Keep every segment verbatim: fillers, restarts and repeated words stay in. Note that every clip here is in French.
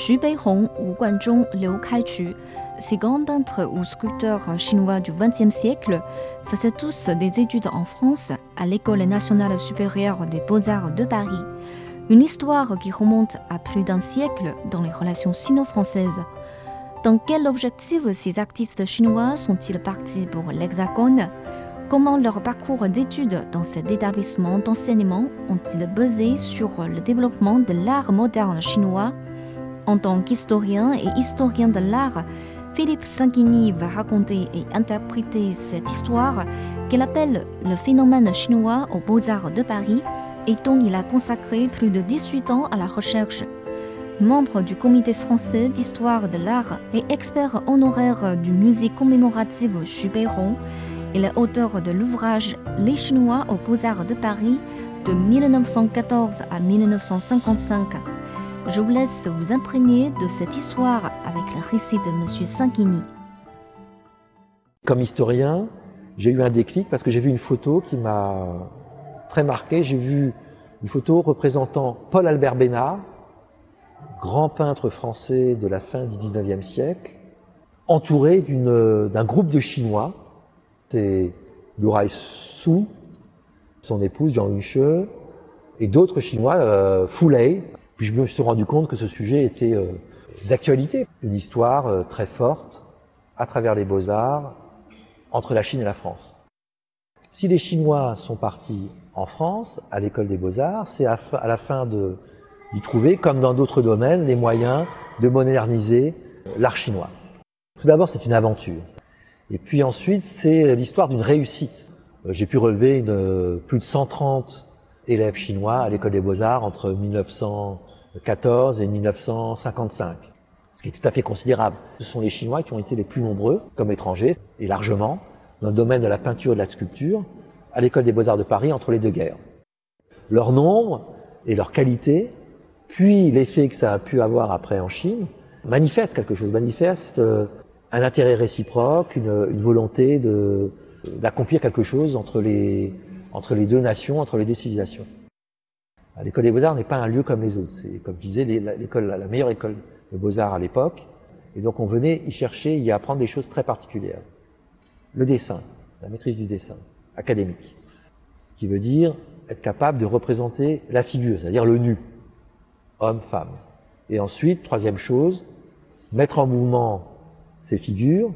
Xu Beihong, Wu Guanzhong, Liu Kaiqu, ces grands peintres ou sculpteurs chinois du vingtième siècle faisaient tous des études en France à l'École nationale supérieure des beaux-arts de Paris. Une histoire qui remonte à plus d'un siècle dans les relations sino-françaises. Dans quel objectif ces artistes chinois sont-ils partis pour l'Hexagone? Comment leur parcours d'études dans cet établissement d'enseignement ont-ils basé sur le développement de l'art moderne chinois? En tant qu'historien et historien de l'art, Philippe Sanguigny va raconter et interpréter cette histoire qu'il appelle le phénomène chinois aux Beaux-Arts de Paris et dont il a consacré plus de dix-huit ans à la recherche. Membre du Comité français d'histoire de l'art et expert honoraire du musée commémoratif Xu Beihong, il est auteur de l'ouvrage Les Chinois aux Beaux-Arts de Paris de mille neuf cent quatorze à mille neuf cent cinquante-cinq. Je vous laisse vous imprégner de cette histoire avec le récit de M. Sanguigny. Comme historien, j'ai eu un déclic parce que j'ai vu une photo qui m'a très marqué. J'ai vu une photo représentant Paul-Albert Bénard, grand peintre français de la fin du dix-neuvième siècle, entouré d'une, d'un groupe de Chinois. C'est Liu Su, son épouse Jiang Yunche, et d'autres Chinois, euh, Fu Lei. Puis je me suis rendu compte que ce sujet était euh, d'actualité. Une histoire euh, très forte à travers les beaux-arts entre la Chine et la France. Si les Chinois sont partis en France, à l'école des beaux-arts, c'est à, à la fin de, d'y trouver, comme dans d'autres domaines, les moyens de moderniser l'art chinois. Tout d'abord, c'est une aventure. Et puis ensuite, c'est l'histoire d'une réussite. Euh, j'ai pu relever une, plus de cent trente élèves chinois à l'école des beaux-arts entre mille neuf cent quatorze et mille neuf cent cinquante-cinq, ce qui est tout à fait considérable. Ce sont les Chinois qui ont été les plus nombreux, comme étrangers, et largement, dans le domaine de la peinture et de la sculpture, à l'école des Beaux-Arts de Paris entre les deux guerres. Leur nombre et leur qualité, puis l'effet que ça a pu avoir après en Chine, manifestent quelque chose, manifestent euh, un intérêt réciproque, une, une volonté de, d'accomplir quelque chose entre les, entre les deux nations, entre les deux civilisations. L'école des Beaux-Arts n'est pas un lieu comme les autres. C'est, comme je disais, l'école, la meilleure école de Beaux-Arts à l'époque. Et donc on venait y chercher, y apprendre des choses très particulières. Le dessin, la maîtrise du dessin, académique. Ce qui veut dire être capable de représenter la figure, c'est-à-dire le nu, homme, femme. Et ensuite, troisième chose, mettre en mouvement ces figures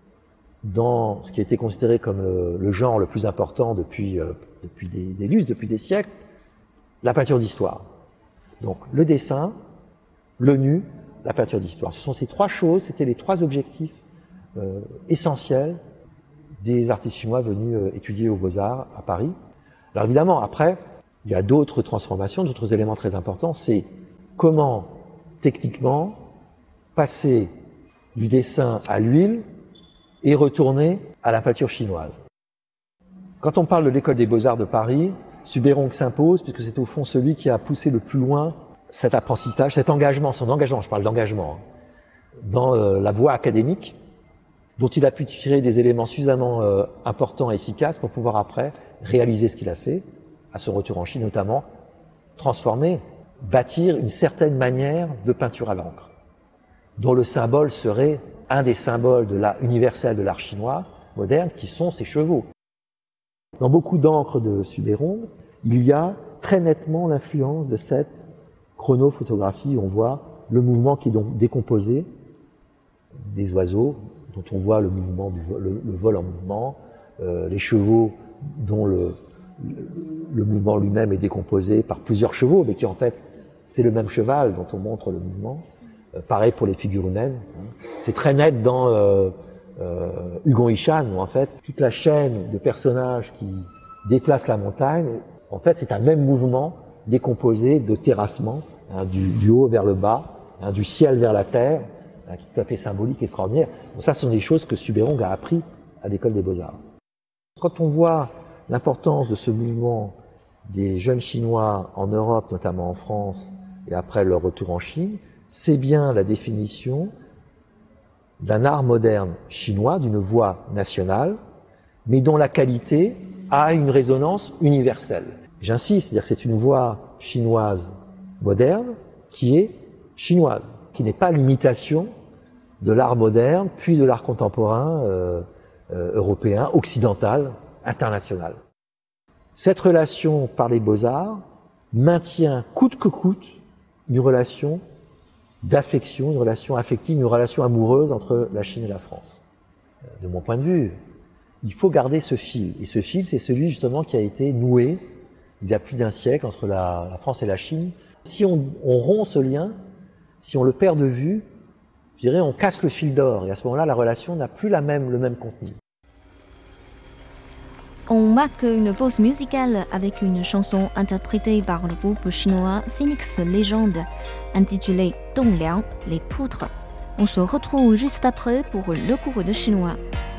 dans ce qui a été considéré comme le, le genre le plus important depuis, euh, depuis des, des lustres, depuis des siècles, la peinture d'histoire. Donc le dessin, le nu, la peinture d'histoire. Ce sont ces trois choses, c'était les trois objectifs euh, essentiels des artistes chinois venus euh, étudier aux Beaux-Arts à Paris. Alors évidemment, après, il y a d'autres transformations, d'autres éléments très importants. C'est comment, techniquement, passer du dessin à l'huile et retourner à la peinture chinoise. Quand on parle de l'école des Beaux-Arts de Paris, Xu Beihong s'impose puisque c'est au fond celui qui a poussé le plus loin cet apprentissage, cet engagement, son engagement, je parle d'engagement, hein, dans euh, la voie académique, dont il a pu tirer des éléments suffisamment euh, importants et efficaces pour pouvoir après réaliser ce qu'il a fait, à son retour en Chine notamment, transformer, bâtir une certaine manière de peinture à l'encre, dont le symbole serait un des symboles de l'art universel de l'art chinois moderne, qui sont ses chevaux. Dans beaucoup d'encre de Xu Beihong, il y a très nettement l'influence de cette chronophotographie où on voit le mouvement qui est donc décomposé des oiseaux, dont on voit le mouvement du vol, le, le vol en mouvement, euh, les chevaux dont le, le, le mouvement lui-même est décomposé par plusieurs chevaux, mais qui en fait c'est le même cheval dont on montre le mouvement. Euh, pareil pour les figures humaines. Hein. C'est très net dans euh, euh, Hugon Yishan, où en fait toute la chaîne de personnages qui déplacent la montagne, en fait c'est un même mouvement décomposé de terrassement, hein, du, du haut vers le bas, hein, du ciel vers la terre, hein, qui est tout à fait symbolique et extraordinaire. Donc ça, ce sont des choses que Xu Beihong a appris à l'école des Beaux-Arts. Quand on voit l'importance de ce mouvement des jeunes Chinois en Europe, notamment en France, et après leur retour en Chine, c'est bien la définition d'un art moderne chinois, d'une voie nationale, mais dont la qualité a une résonance universelle. J'insiste, c'est-à-dire que c'est une voie chinoise moderne qui est chinoise. qui n'est pas l'imitation de l'art moderne, puis de l'art contemporain euh, euh, européen, occidental, international. Cette relation par les beaux-arts maintient coûte que coûte une relation d'affection, une relation affective, une relation amoureuse entre la Chine et la France. De mon point de vue, il faut garder ce fil. Et ce fil, c'est celui justement qui a été noué il y a plus d'un siècle entre la, la France et la Chine. Si on, on rompt ce lien, si on le perd de vue, je dirais on casse le fil d'or. Et à ce moment-là, la relation n'a plus la même, le même contenu. On marque une pause musicale avec une chanson interprétée par le groupe chinois Phoenix Legend, intitulée Dongliang, les poutres. On se retrouve juste après pour le cours de chinois.